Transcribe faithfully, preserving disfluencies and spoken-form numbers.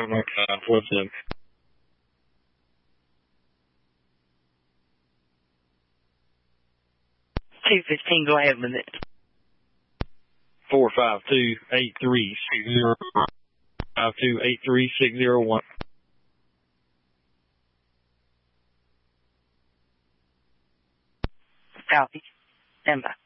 Oh my God, what's in? two fifteen, go ahead with it. Four five two eight three six zero five two eight three six zero one. Copy. Stand by.